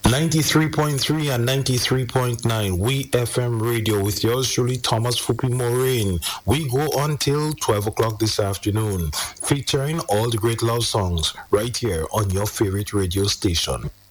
93.3 and 93.9 We FM Radio with yours truly, Thomas Fupi Moraine. We go until 12 o'clock this afternoon, featuring all the great love songs right here on your favorite radio station.